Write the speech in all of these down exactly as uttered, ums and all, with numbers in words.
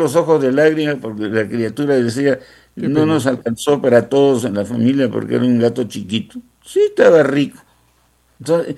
los ojos de lágrimas porque la criatura decía, Qué no pena. nos alcanzó para todos en la familia porque era un gato chiquito. Sí, estaba rico. Entonces,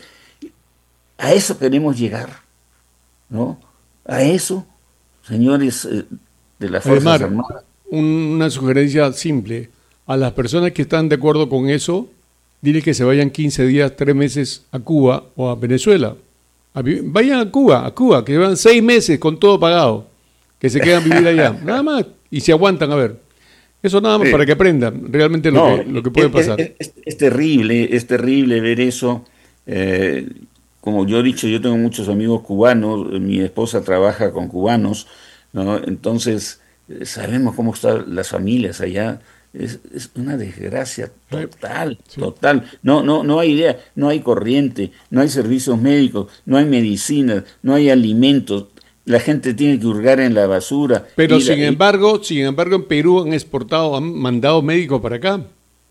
a eso queremos llegar, ¿no? A eso, señores eh, de las Fuerzas Además, Armadas. un- una sugerencia simple. A las personas que están de acuerdo con eso, dile que se vayan quince días, tres meses a Cuba o a Venezuela. A vi- vayan a Cuba, a Cuba, que van seis meses con todo pagado, que se quedan a vivir allá. Nada más. Y se aguantan a ver. Eso nada más Sí. para que aprendan realmente lo No, que, lo que puede es, es- pasar. es- es terrible, es terrible ver eso. Eh, como yo he dicho, yo tengo muchos amigos cubanos, mi esposa trabaja con cubanos, ¿no? Entonces, eh, sabemos cómo están las familias allá. Es, es una desgracia Sí, total, sí. total. No, no, no hay idea, no hay corriente, no hay servicios médicos, no hay medicinas, no hay alimentos. La gente tiene que hurgar en la basura. Pero Ir a- sin embargo, sin embargo, en Perú han exportado, han mandado médicos para acá.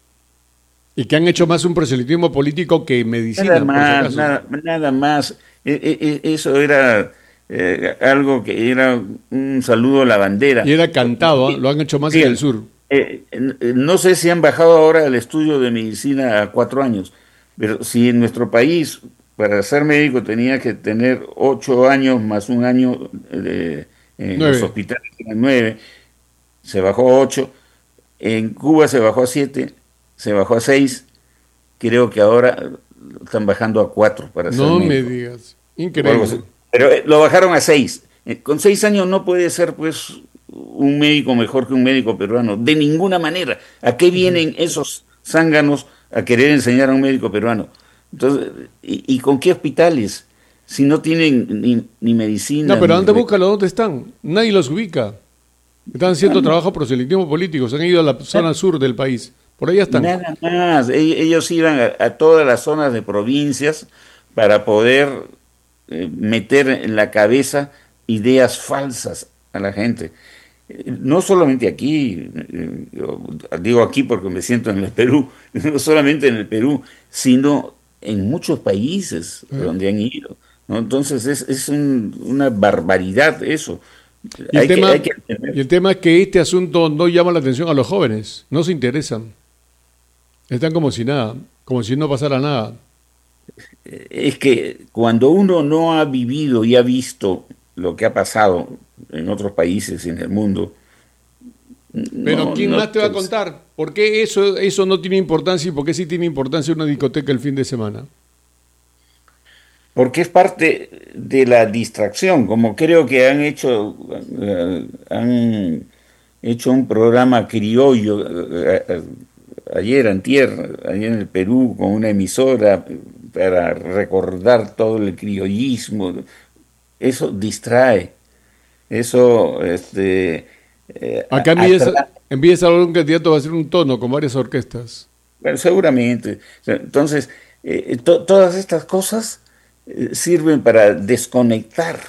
Y que han hecho más un proselitismo político que Nada medicina, por si más, acaso. nada, nada más. E- e- e- eso era eh, algo que era un saludo a la Y bandera. era cantado, ¿ah? Lo han hecho más en el Fíjate, sur. eh, n- eh, no sé si han bajado ahora el estudio de medicina a cuatro años, pero si en nuestro país para ser médico tenía que tener ocho años más un año de- en los Nueve. hospitales, eran nueve, se bajó a ocho, en Cuba se bajó a siete, se bajó a seis, creo que ahora están bajando a cuatro para ser No me médico digas. o algo así. Increíble. Pero eh, lo bajaron a seis. Eh, Con seis años no puede ser, pues, un médico mejor que un médico peruano. De ninguna manera. ¿A qué Ujú. vienen esos zánganos a querer enseñar a un médico peruano? Entonces, ¿y, y con qué hospitales? Si no tienen ni, ni No, medicina, pero ni... ¿dónde re- búscalo? ¿Dónde están? Nadie los ubica. Están Ah, haciendo no, trabajo proselitismo político. Se han ido a la zona sur del país. Por allá están. nada más. E- Ellos iban a, a todas las zonas de provincias para poder eh, meter en la cabeza ideas falsas a la gente. Eh, No solamente aquí, eh, yo digo aquí porque me siento en el Perú, no solamente en el Perú, sino en muchos países ¿Eh? donde han ido, ¿no? Entonces es, es un- una barbaridad eso. Y el Hay que, hay tema, que y entender. el tema es que este asunto no llama la atención a los jóvenes. No se interesan. Están como si nada. Como si no pasara nada. Es que cuando uno no ha vivido y ha visto lo que ha pasado en otros países y en el mundo, Pero no, ¿quién no, más te va a contar? ¿Por qué eso, eso no tiene importancia y por qué sí tiene importancia una discoteca el fin de semana? porque es parte de la distracción, como creo que han hecho, eh, han hecho un programa criollo eh, eh, ayer, antier, ayer en el Perú, con una emisora para recordar todo el criollismo. Eso distrae, eso este, eh, Acá en Villa, atrae. en Villa Salvador un candidato va a hacer un tono con varias orquestas. Bueno, seguramente. O sea, entonces, eh, to- todas estas cosas eh, sirven para desconectar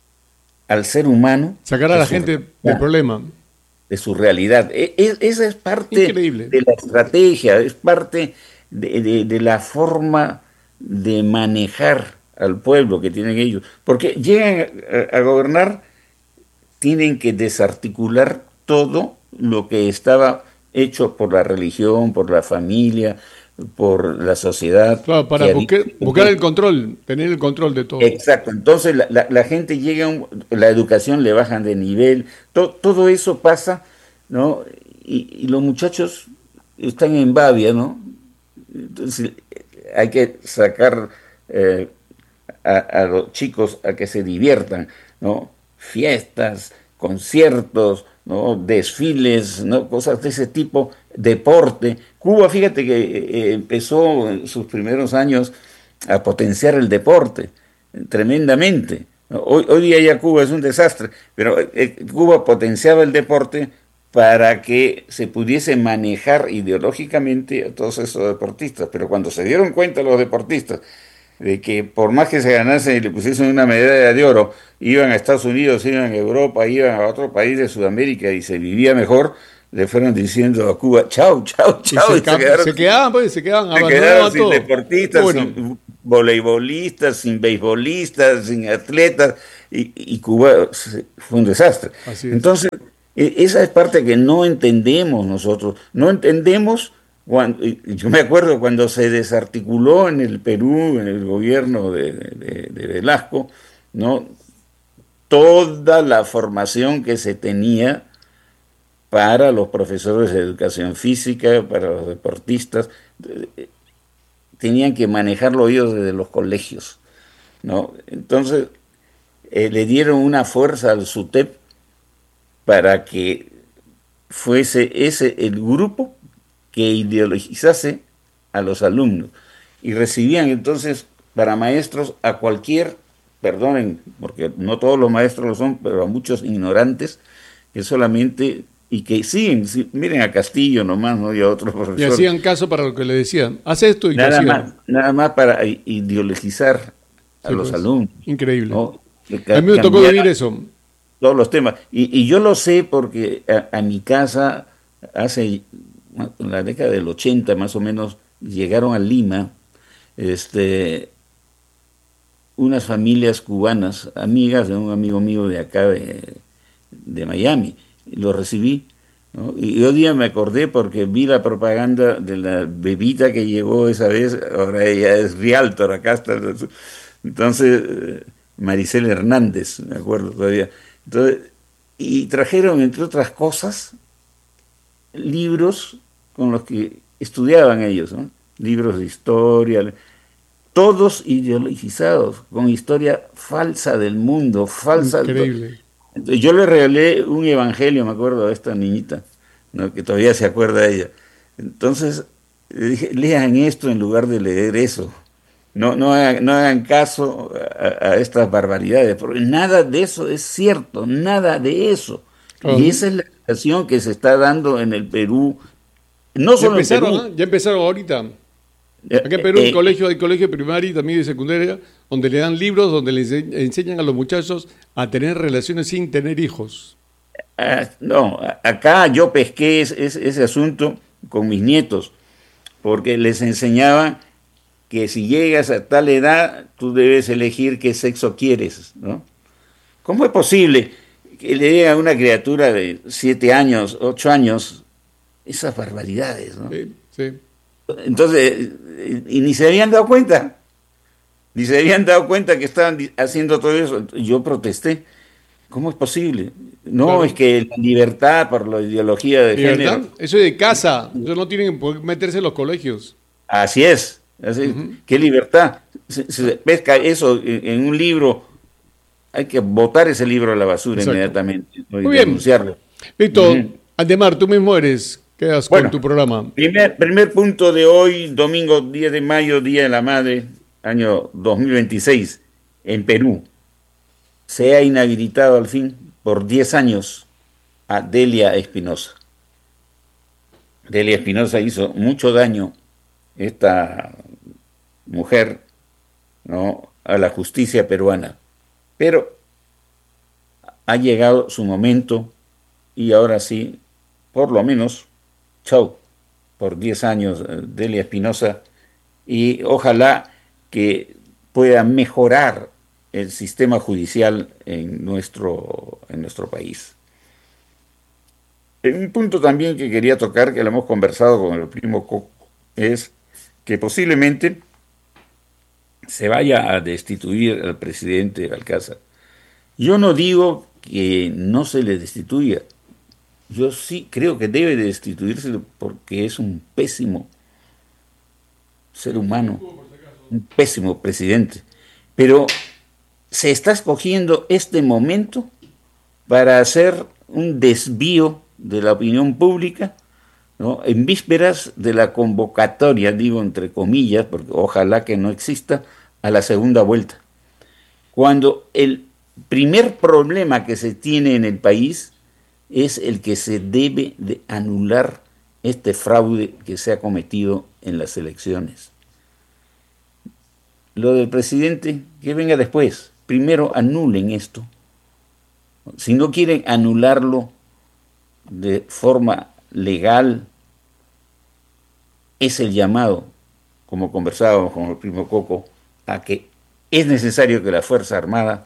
al ser humano Sacar a de la su gente del realidad, problema. de su realidad. E- e- esa es parte Increíble. de la estrategia, es parte de, de- de la forma de manejar al pueblo que tienen ellos. Porque llegan a, a gobernar, tienen que desarticular todo lo que estaba hecho por la religión, por la familia, por la sociedad Claro, para que había. buscar, buscar el control, tener el control de todo. Exacto, entonces la, la- la gente llega, a un- la educación le bajan de nivel, to- todo eso pasa, ¿no? Y, y los muchachos están en babia, ¿no? Entonces hay que sacar eh, a, a los chicos a que se diviertan, ¿no? Fiestas, conciertos, ¿no? Desfiles, ¿no? Cosas de ese tipo, deporte. Cuba, fíjate que eh, empezó en sus primeros años a potenciar el deporte tremendamente. Hoy, hoy día ya Cuba es un desastre, pero eh, Cuba potenciaba el deporte para que se pudiese manejar ideológicamente a todos esos deportistas. Pero cuando se dieron cuenta los deportistas de que por más que se ganasen y le pusiesen una medalla de oro, iban a Estados Unidos, iban a Europa, iban a otro país de Sudamérica y se vivía mejor, le fueron diciendo a Cuba, chau, chau, Y chau, se, y se ca- quedaron, se quedaban, pues, se quedaban, se abandonaban quedaron a sin todo. Qué deportistas, bueno. sin voleibolistas, sin beisbolistas, sin atletas. y, y Cuba se- fue un desastre. Así es. Entonces, e- esa es parte que no entendemos nosotros. No entendemos cuando, y- y yo me acuerdo cuando se desarticuló en el Perú, en el gobierno de, de- de Velasco, ¿no? Toda la formación que se tenía para los profesores de educación física, para los deportistas, eh, tenían que manejarlo ellos desde los colegios, ¿no? Entonces, eh, le dieron una fuerza al SUTEP para que fuese ese el grupo que ideologizase a los alumnos. Y recibían entonces para maestros a cualquier, perdonen, porque no todos los maestros lo son, pero a muchos ignorantes que solamente, y que siguen, sí, miren a Castillo nomás, ¿no? Y a otros Y profesores, hacían caso para lo que le decían. Haz esto y lo nada hacían. más, nada más para i- ideologizar a Sí, los pues. alumnos, Increíble. ¿no? Que A ca- mí me tocó cambiar vivir eso. todos los temas. Y, y yo lo sé porque a, a mi casa hace en la década del ochenta más o menos llegaron a Lima este, unas familias cubanas, amigas de un amigo mío de acá de, de Miami. Lo recibí, ¿no? Y hoy día me acordé porque vi la propaganda de la bebita que llegó esa vez, ahora ella es Rialtor, acá está. Entonces, eh, Maricel Hernández, me acuerdo todavía. Entonces, y trajeron, entre otras cosas, libros con los que estudiaban ellos, ¿no? Libros de historia, todos ideologizados, con historia falsa del mundo, falsa. Increíble. Entonces, yo le regalé un evangelio, me acuerdo, a esta niñita, ¿no? Que todavía se acuerda de ella. Entonces, le dije, lean esto en lugar de leer eso. No, no, hagan, no hagan caso a, a estas barbaridades, porque nada de eso es cierto, nada de eso. Y Ah, esa es la situación que se está dando en el Perú, no ya solo en empezaron, Perú. ¿ah? Ya empezaron ahorita. eh, Acá en eh, Perú hay eh, colegio, hay colegio primario y también de secundaria, donde le dan libros, donde le ense- enseñan a los muchachos a tener relaciones sin tener hijos. ah, no, a- acá yo pesqué es- es- ese asunto con mis nietos, porque les enseñaba que si llegas a tal edad, tú debes elegir qué sexo quieres, ¿no? ¿Cómo es posible que le digan a una criatura de siete años, ocho años, esas barbaridades, ¿no? Sí, sí. Entonces, eh, y ni se habían dado cuenta, ni se habían dado cuenta que estaban di- haciendo todo eso. Yo protesté. ¿Cómo es posible? No, es Claro. que la libertad por la ideología de ¿Libertad? género, Eso es de casa. Eso no tienen que poder meterse en los colegios. así es. Así, Ujú. ¿qué libertad? Se, se pesca eso en, en un libro, hay que botar ese libro a la basura Exacto. inmediatamente, ¿no? Y Muy bien. denunciarlo. Listo. Ujú. Andemar, tú mismo eres. Quedas con Bueno, tu programa. primer, primer punto de hoy, domingo diez de mayo, Día de la Madre, año dos mil veintiséis, en Perú. Se ha inhabilitado al fin por diez años a Delia Espinosa. Delia Espinosa hizo mucho daño, esta mujer, ¿no?, a la justicia peruana. Pero ha llegado su momento y ahora sí, por lo menos, chau, por diez años, eh, Delia Espinosa, y ojalá que pueda mejorar el sistema judicial en nuestro, en nuestro país. Un punto también que quería tocar, que lo hemos conversado con el primo Coco, es que posiblemente se vaya a destituir al presidente Alcázar. Yo no digo que no se le destituya, yo sí creo que debe de destituirse porque es un pésimo ser humano, un pésimo presidente. Pero se está escogiendo este momento para hacer un desvío de la opinión pública, ¿no?, en vísperas de la convocatoria, digo entre comillas, porque ojalá que no exista, a la segunda vuelta. Cuando el primer problema que se tiene en el país es el que se debe de anular este fraude que se ha cometido en las elecciones. Lo del presidente, que venga después. Primero anulen esto. Si no quieren anularlo de forma legal, es el llamado, como conversábamos con el primo Coco, a que es necesario que la Fuerza Armada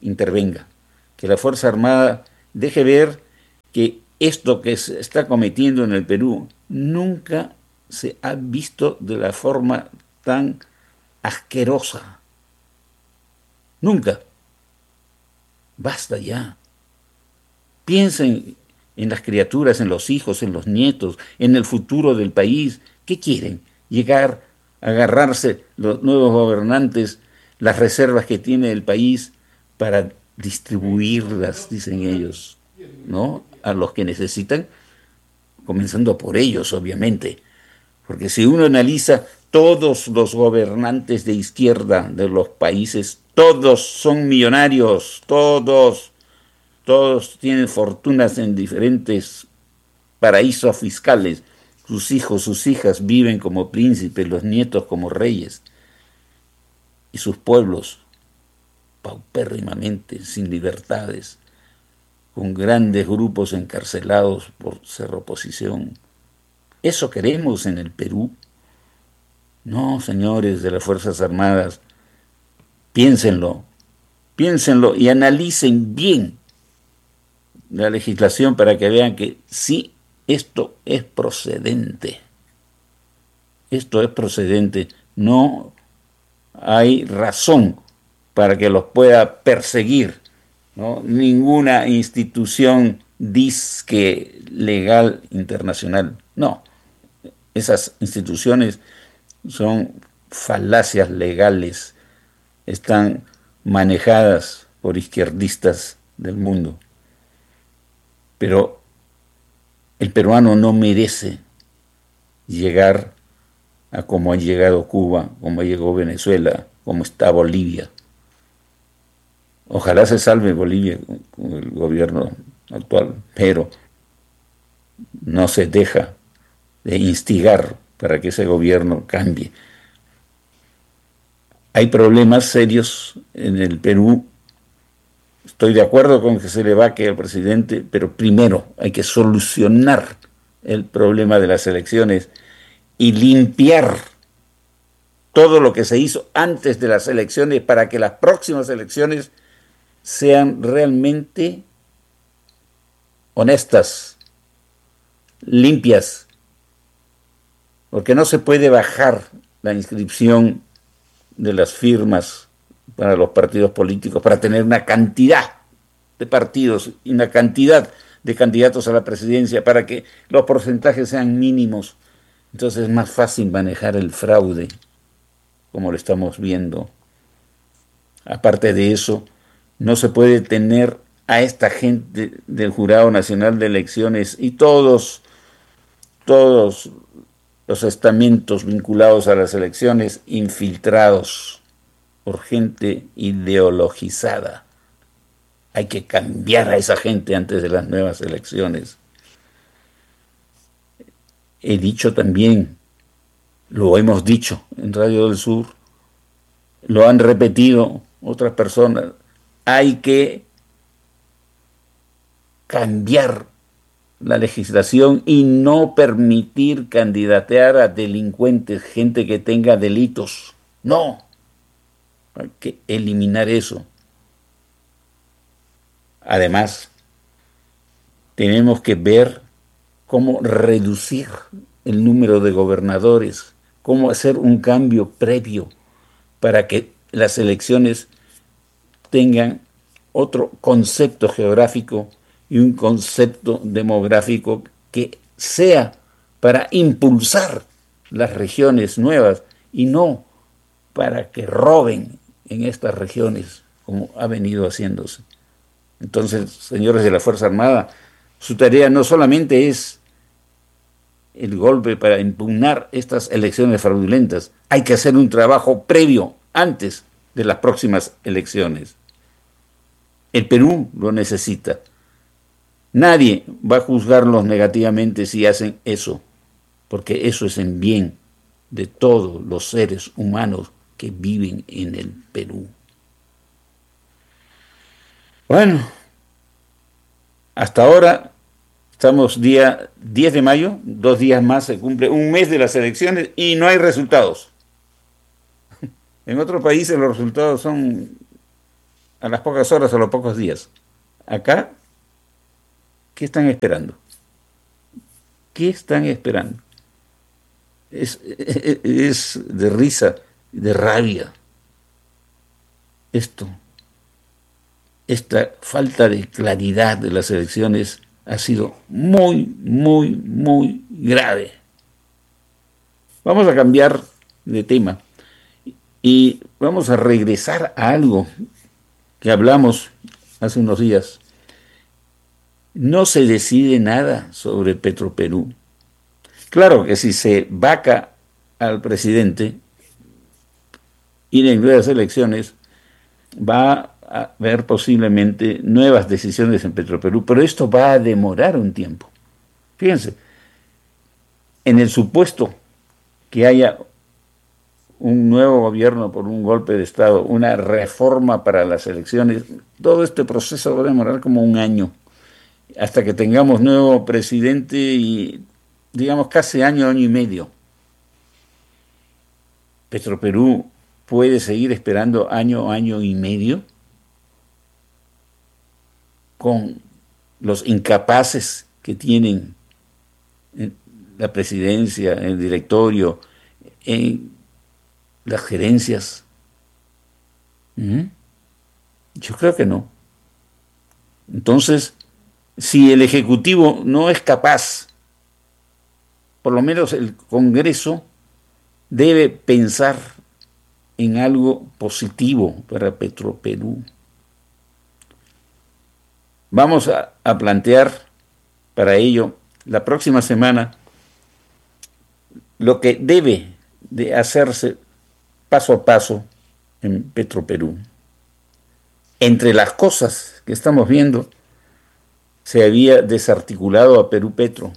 intervenga, que la Fuerza Armada deje ver que esto que se está cometiendo en el Perú nunca se ha visto de la forma tan asquerosa. Nunca. Basta ya. Piensen en las criaturas, en los hijos, en los nietos, en el futuro del país. ¿Qué quieren? Llegar a agarrarse los nuevos gobernantes, las reservas que tiene el país para distribuirlas, dicen ellos, ¿no? A los que necesitan, comenzando por ellos, obviamente. Porque si uno analiza, todos los gobernantes de izquierda de los países, todos son millonarios, todos, todos tienen fortunas en diferentes paraísos fiscales. Sus hijos, sus hijas viven como príncipes, los nietos como reyes. Y sus pueblos, paupérrimamente, sin libertades, con grandes grupos encarcelados por ser oposición. ¿Eso queremos en el Perú? No, señores de las Fuerzas Armadas, piénsenlo, piénsenlo y analicen bien la legislación para que vean que sí, esto es procedente. Esto es procedente. No hay razón para que los pueda perseguir, ¿no? Ninguna institución disque legal internacional. No, esas instituciones son falacias legales, están manejadas por izquierdistas del mundo. Pero el peruano no merece llegar a como ha llegado Cuba, como llegó Venezuela, como está Bolivia. Ojalá se salve Bolivia con el gobierno actual, pero no se deja de instigar para que ese gobierno cambie. Hay problemas serios en el Perú. Estoy de acuerdo con que se le vaque al presidente, pero primero hay que solucionar el problema de las elecciones y limpiar todo lo que se hizo antes de las elecciones para que las próximas elecciones sean realmente honestas, limpias, porque no se puede bajar la inscripción de las firmas para los partidos políticos para tener una cantidad de partidos y una cantidad de candidatos a la presidencia para que los porcentajes sean mínimos. Entonces es más fácil manejar el fraude, como lo estamos viendo. Aparte de eso, no se puede tener a esta gente del Jurado Nacional de Elecciones y todos, todos los estamentos vinculados a las elecciones infiltrados por gente ideologizada. Hay que cambiar a esa gente antes de las nuevas elecciones. He dicho también, lo hemos dicho en Radio del Sur, lo han repetido otras personas, hay que cambiar la legislación y no permitir candidatear a delincuentes, gente que tenga delitos. No, hay que eliminar eso. Además, tenemos que ver cómo reducir el número de gobernadores, cómo hacer un cambio previo para que las elecciones tengan otro concepto geográfico y un concepto demográfico que sea para impulsar las regiones nuevas y no para que roben en estas regiones como ha venido haciéndose. Entonces, señores de la Fuerza Armada, su tarea no solamente es el golpe para impugnar estas elecciones fraudulentas, hay que hacer un trabajo previo antes de las próximas elecciones. El Perú lo necesita. Nadie va a juzgarlos negativamente si hacen eso, porque eso es en bien de todos los seres humanos que viven en el Perú. Bueno, hasta ahora estamos día diez de mayo, dos días más se cumple un mes de las elecciones y no hay resultados. En otros países los resultados son a las pocas horas o a los pocos días. Acá, ¿qué están esperando? ¿Qué están esperando? Es, es, es de risa, de rabia. Esto, esta falta de claridad de las elecciones ha sido muy, muy, muy grave. Vamos a cambiar de tema y vamos a regresar a algo que hablamos hace unos días. No se decide nada sobre Petroperú. Claro que si se vaca al presidente y en nuevas elecciones, va a haber posiblemente nuevas decisiones en Petroperú, pero esto va a demorar un tiempo. Fíjense, en el supuesto que haya un nuevo gobierno por un golpe de Estado, una reforma para las elecciones, todo este proceso va a demorar como un año, hasta que tengamos nuevo presidente y, digamos, casi año, año y medio. Petroperú puede seguir esperando año, año y medio con los incapaces que tienen en la presidencia, en el directorio, en las gerencias. ¿Mm? Yo creo que no. Entonces, si el Ejecutivo no es capaz, por lo menos el Congreso debe pensar en algo positivo para Petroperú. Vamos a, a plantear para ello la próxima semana lo que debe de hacerse paso a paso en Petroperú. Entre las cosas que estamos viendo, se había desarticulado a Perú Petro.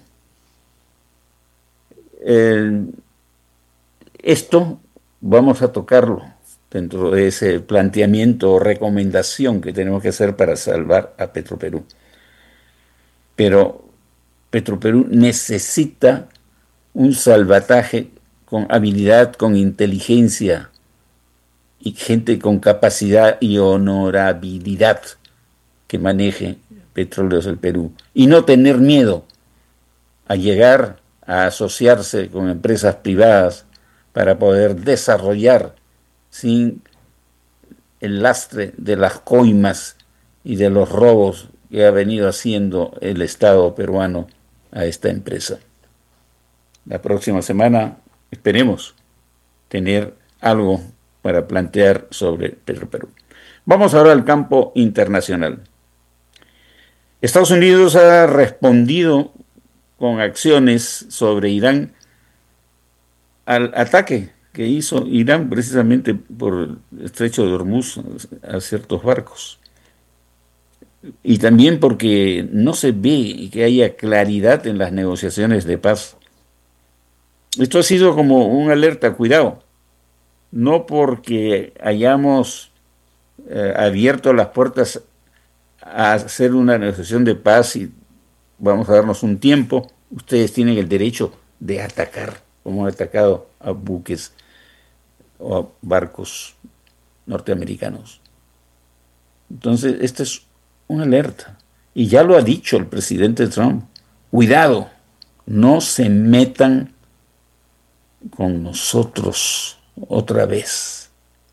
Eh, esto vamos a tocarlo dentro de ese planteamiento o recomendación que tenemos que hacer para salvar a Petroperú. Pero Petroperú necesita un salvataje con habilidad, con inteligencia y gente con capacidad y honorabilidad que maneje Petróleos del Perú. Y no tener miedo a llegar a asociarse con empresas privadas para poder desarrollar sin el lastre de las coimas y de los robos que ha venido haciendo el Estado peruano a esta empresa. La próxima semana esperemos tener algo para plantear sobre Petroperú. Vamos ahora al campo internacional. Estados Unidos ha respondido con acciones sobre Irán al ataque que hizo Irán precisamente por el estrecho de Hormuz a ciertos barcos. Y también porque no se ve que haya claridad en las negociaciones de paz. Esto ha sido como un alerta, cuidado, no porque hayamos eh, abierto las puertas a hacer una negociación de paz y vamos a darnos un tiempo, ustedes tienen el derecho de atacar, como han atacado a buques o a barcos norteamericanos. Entonces, esta es una alerta. Y ya lo ha dicho el presidente Trump. Cuidado, no se metan con nosotros otra vez.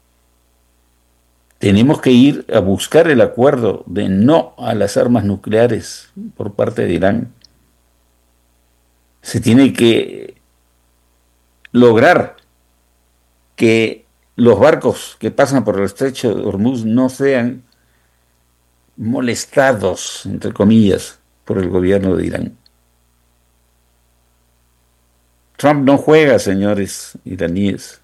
Tenemos que ir a buscar el acuerdo de no a las armas nucleares por parte de Irán. Se tiene que lograr que los barcos que pasan por el estrecho de Hormuz no sean molestados, entre comillas, por el gobierno de Irán. Trump no juega, señores iraníes.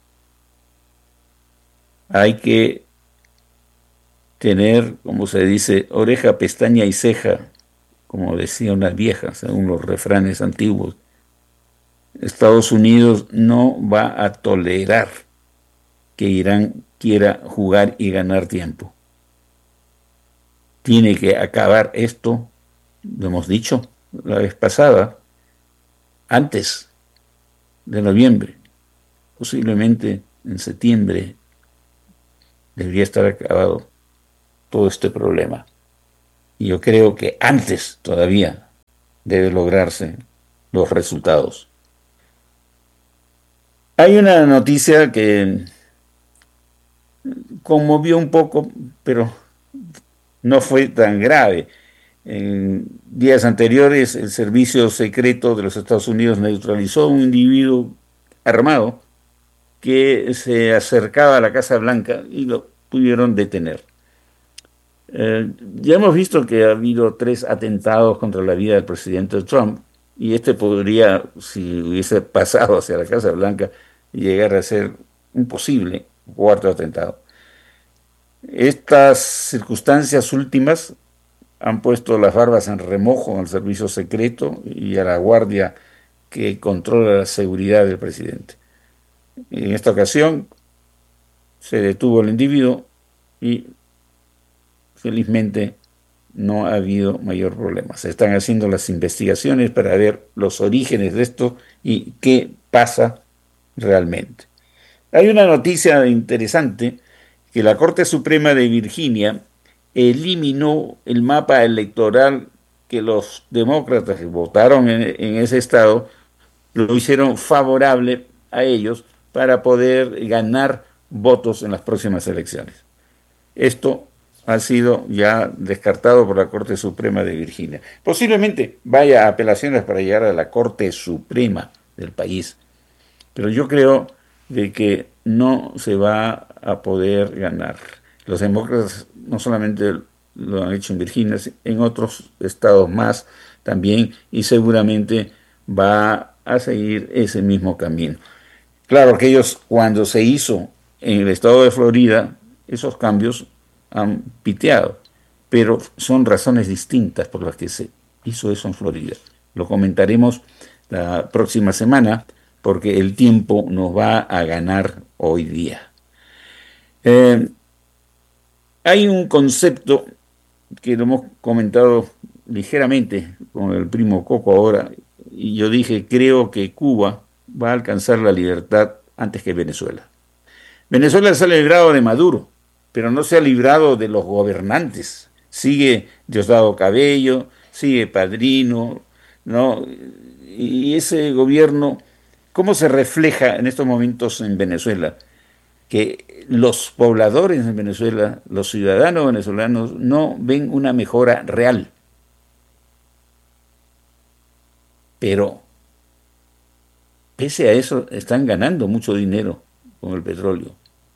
Hay que tener, como se dice, oreja, pestaña y ceja, como decía una vieja, según los refranes antiguos. Estados Unidos no va a tolerar que Irán quiera jugar y ganar tiempo. Tiene que acabar esto, lo hemos dicho la vez pasada, antes de noviembre, posiblemente en septiembre debería estar acabado. todo este problema. Y yo creo que antes todavía debe lograrse los resultados. Hay una noticia que conmovió un poco, pero no fue tan grave. En días anteriores, el servicio secreto de los Estados Unidos neutralizó a un individuo armado que se acercaba a la Casa Blanca y lo pudieron detener. Eh, ya hemos visto que ha habido tres atentados contra la vida del presidente Trump y este podría, si hubiese pasado hacia la Casa Blanca, llegar a ser un posible cuarto atentado. Estas circunstancias últimas han puesto las barbas en remojo al servicio secreto y a la guardia que controla la seguridad del presidente. En esta ocasión se detuvo el individuo y felizmente no ha habido mayor problema. Se están haciendo las investigaciones para ver los orígenes de esto y qué pasa realmente. Hay una noticia interesante que la Corte Suprema de Virginia eliminó el mapa electoral que los demócratas que votaron en, en ese estado lo hicieron favorable a ellos para poder ganar votos en las próximas elecciones. Esto ha sido ya descartado por la Corte Suprema de Virginia. Posiblemente vaya a apelaciones para llegar a la Corte Suprema del país, pero yo creo de que no se va a poder ganar. Los demócratas no solamente lo han hecho en Virginia, en otros estados más también, y seguramente va a seguir ese mismo camino. Claro que ellos, cuando se hizo en el estado de Florida, esos cambios han piteado, pero son razones distintas por las que se hizo eso en Florida. Lo comentaremos la próxima semana porque el tiempo nos va a ganar hoy día. Eh, hay un concepto que lo hemos comentado ligeramente con el primo Coco ahora, y yo dije, creo que Cuba va a alcanzar la libertad antes que Venezuela. Venezuela se ha librado de Maduro, pero no se ha librado de los gobernantes. Sigue Diosdado Cabello, sigue Padrino, ¿no? Y ese gobierno, ¿cómo se refleja en estos momentos en Venezuela? Que los pobladores en Venezuela, los ciudadanos venezolanos, no ven una mejora real. Pero, pese a eso, están ganando mucho dinero con el petróleo.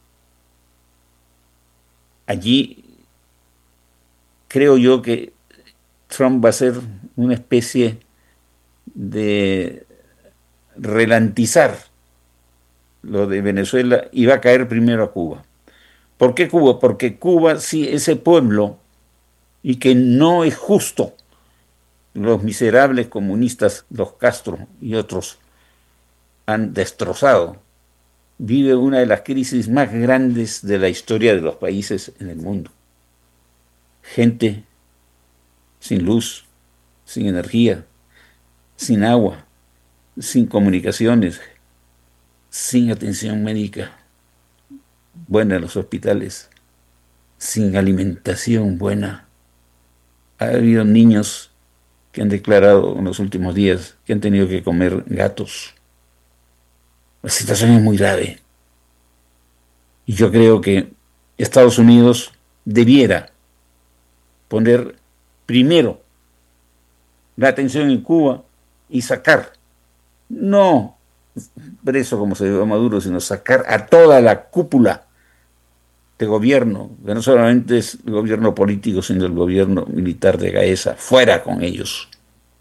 Allí creo yo que Trump va a ser una especie de relantizar lo de Venezuela y va a caer primero a Cuba. ¿Por qué Cuba? Porque Cuba, sí, ese pueblo, y que no es justo, los miserables comunistas, los Castro y otros, han destrozado, vive una de las crisis más grandes de la historia de los países en el mundo. Gente sin luz, sin energía, sin agua, sin comunicaciones, sin atención médica buena en los hospitales, sin alimentación buena. Ha habido niños que han declarado en los últimos días que han tenido que comer gatos. La situación es muy grave. Y yo creo que Estados Unidos debiera poner primero la atención en Cuba y sacar, no preso como se dio a Maduro, sino sacar a toda la cúpula de gobierno, que no solamente es el gobierno político, sino el gobierno militar de Gaesa, fuera con ellos.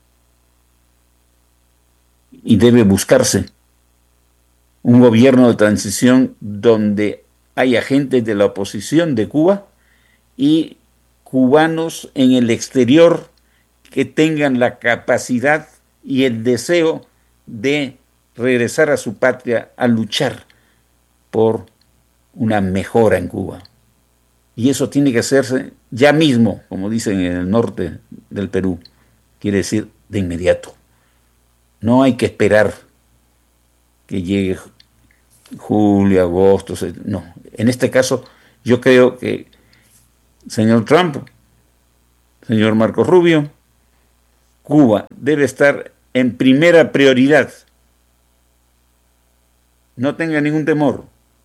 Y debe buscarse un gobierno de transición donde haya gente de la oposición de Cuba y cubanos en el exterior que tengan la capacidad y el deseo de regresar a su patria a luchar por una mejora en Cuba. Y eso tiene que hacerse ya mismo, como dicen en el norte del Perú, quiere decir de inmediato. No hay que esperar que llegue julio, agosto, no. En este caso, yo creo que señor Trump, señor Marco Rubio, Cuba debe estar en primera prioridad. No tenga ningún temor.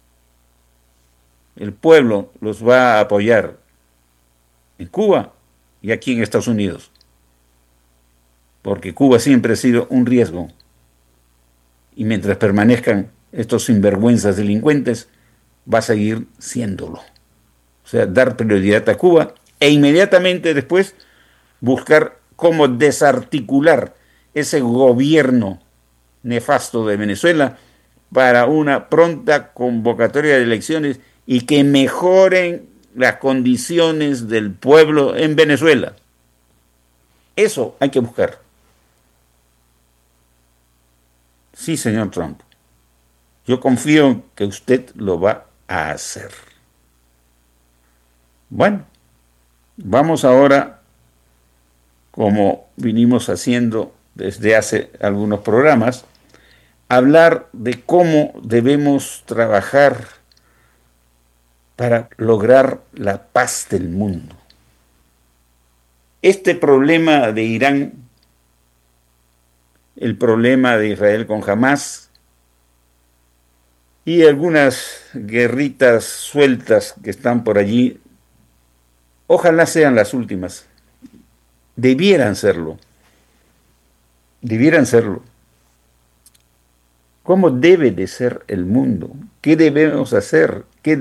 El pueblo los va a apoyar en Cuba y aquí en Estados Unidos. Porque Cuba siempre ha sido un riesgo. Y mientras permanezcan estos sinvergüenzas delincuentes, va a seguir siéndolo. O sea, dar prioridad a Cuba e inmediatamente después buscar cómo desarticular ese gobierno nefasto de Venezuela para una pronta convocatoria de elecciones y que mejoren las condiciones del pueblo en Venezuela. Eso hay que buscar. Sí, señor Trump. Yo confío en que usted lo va a hacer. Bueno, vamos ahora, como vinimos haciendo desde hace algunos programas, a hablar de cómo debemos trabajar para lograr la paz del mundo. Este problema de Irán, el problema de Israel con Hamás y algunas guerritas sueltas que están por allí, ojalá sean las últimas. Debieran serlo. Debieran serlo. ¿Cómo debe de ser el mundo? ¿Qué debemos hacer? ¿Qué